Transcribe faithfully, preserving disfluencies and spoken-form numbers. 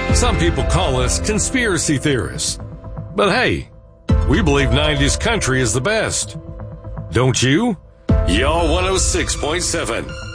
Some people call us conspiracy theorists. But hey, we believe nineties country is the best. Don't you? Y'all one oh six point seven.